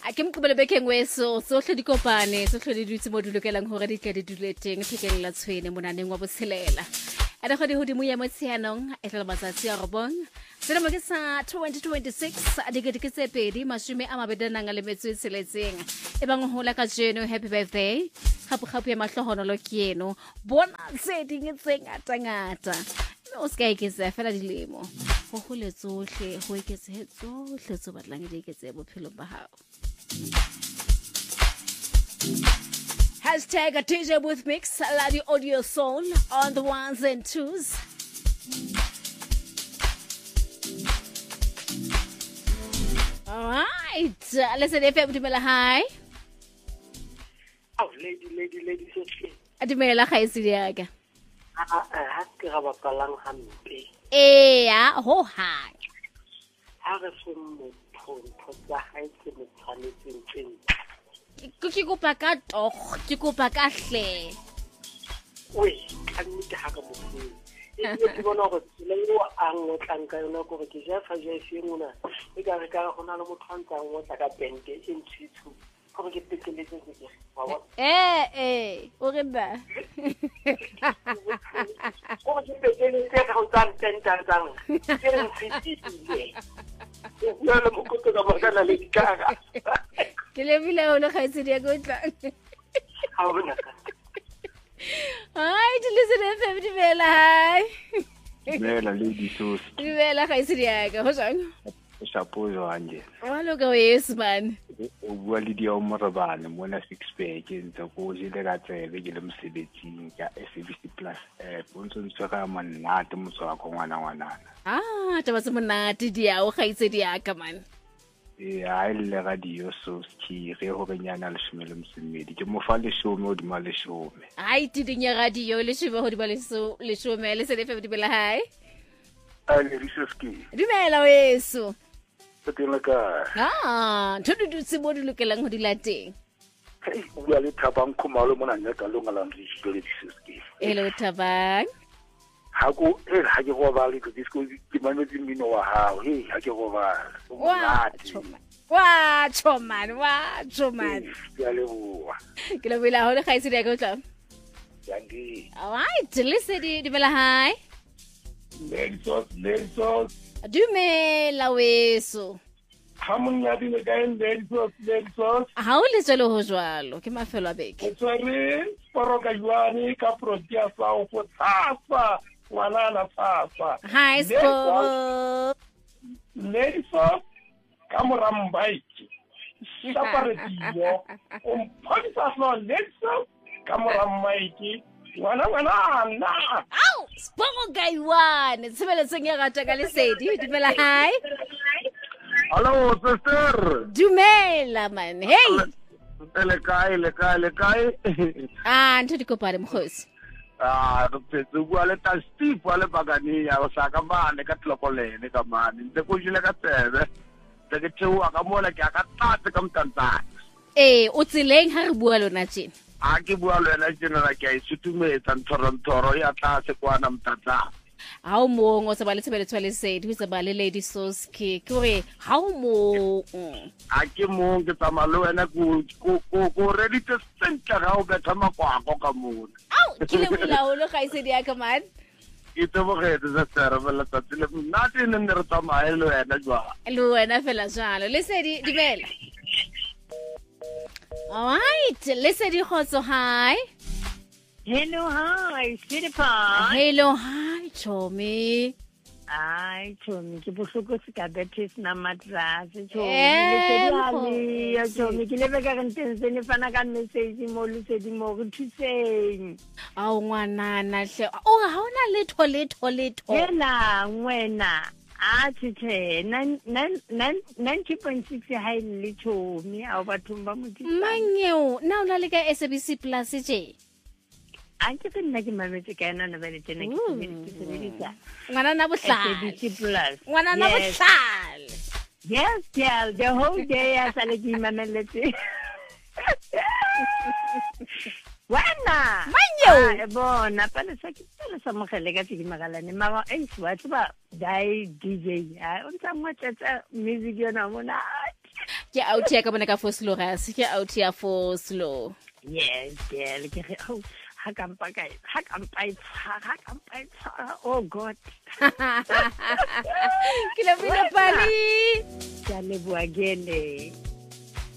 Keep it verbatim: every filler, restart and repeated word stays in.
a ke mqobele bekeng weso sohle di kopane sohle di dutse mo dulokelang hore di tle di dule teng thekeng la tshwene monaneng wa botshelela ade go di hodimo ya motshianong e tla matsatsi a robong sena mo ke sa twenty twenty-six a dikete ke tse pedi mashome a mabedi nang le metso e tsheletseng e bang hola ka jeno happy birthday gape gape ya mahlohonolo ke eno bona tse ding tse ngata ngata o ska iketsa fela dilemo go hole tsohle go iketse tsohle tso batlang di iketse bophelo ba hao Hashtag a D J with mix la di audio soul on the ones and twos. All right, uh, listen F M dumela hi. Oh, lady, lady, lady, so sweet. Dumela ga ise diaga. Ah, ah, ha ke ga bapalang hampe. Eh, ya ho ha. Ha re se mo phonto tsa hae ke mo tshwanetseng tseng. Ke kopa ka tog, ke kopa ka hle. Oi, ka nnete ha ka mo phone. E ke bona go tsela yo a ngotlang ka yona gore ke ja fa ja se ngona. E ka re ka gona le motho ntse a ngotla ka bente e ntshithu. Gore ke peteletse ke wa wa. Eh eh, o re ba. Go ke peteletse ka go tsang tenta tsang. Ke re ntshitile. Ya le mo koto ka bakana le dikaga. Ke lebile o le gaetse di go tla. Ha bona ka. Hi, to listen to F M dumela hi. Dumela lady sos. Dumela gaetse di aga, ho jang? Shapo jwanje. Wa lo ka yes man. O bua le dia o morabane mona six pack ntse go jile ka tsebe ke le mosebetsing ya S A B C Plus eh bontso ntshaka manate motso wa ngwana ngwana. Ah, taba se monate dia o gaetse di aga man. Eh a ile radio so ski re ho benyana le shimele msemedi ke mo fa le shome o di ma le shome. Ai tidinya radio le shiba ho di ba le so le shome le se le fe di bela hai. A le risoski. Dumela weso. Totela ka. Ah, thudu du se bodu lokelang ho di lateng. Hey, o bua le Thabang Khumalo mona nyaka lo ngala re le risoski. Hello Thabang. Ha go e ha ke go ba le disco ke mametse mmino wa hao he ha ke go ba wa choma wa choma wa choma ya le bua ke lo bila ho le gaise di go tla ya ndi alright listen di di bela hi lensos lensos dumela weso ha monna di le kae lensos lensos ha o le tselo ho jwalo ke mafelo a beke tsare poroka jwani ka protia sa o go tsafa wala na tsafa hi spo lensos ka morambaiki saparetio o mphatsa so lensos ka morambaiki wana wana na au spongo gaiwane tsebele tsenya gata ka lesedi dumela hi hello sister dumela man hey le kae le kae le kae ah ntho di kopare mkhosi ah re tsetse bua le ta Steve wa le bagani ya o saka mane ka tlokolene ka mane ntse go jile ka tsebe tse ke tsewa ka mola ke ka tate ka mtantana eh o tsileng ha re bua lona tjena a ke bua le na tjena ke a isutumetsa ntorontoro ya tla se kwana mtantana ha o mong o se ba le tshebeletso le sedi o se ba le lady soski ke re ha o mong a ke mong ke tsamaya le wena go go go ready to sentle ga o betha makwako ka mona au ke le molaolo ga ise di aka man ke tebogetse se tsere bela tsatsi le nate ne ne re tsamaya le wena jwa le wena fela jalo le sedi dimela all right le sedi khotso hi Hello, hi, Siripa. Hello, hi, Chomi. Hi, Chomi. Ke bohloko se ka betis na matrase, Chomi. Eh, Le hali, Chomi. Ke lebe ka ntse ne fana ka message mo le se di mo go thuseng. Au ngwanana hle. O ha ona letho letho letho. Hela, ngwena. A tshithe ninety point six ha ile Chomi. A ba thumba motho. Manyeo, na o la le ka S A B C Plus je. Anke ke nna ke mametse ka yona ba le tena ke sebedisa ngwana na S A bohlale B C Plus ngwana na bohlale yes girl the whole day ya sale ke mamelletse wana manyo bona pa le sa ke le sa mogele ka tse di magalane mama e se wa tsaba dai D J a o ntsa mo tsetsa music yona mona ke out ya ka bona ka Foslo ga se ke out ya Foslo yes girl ke re oh ha kampa ka ha kampa ha kampa oh god ke la bina pali ya le bua gele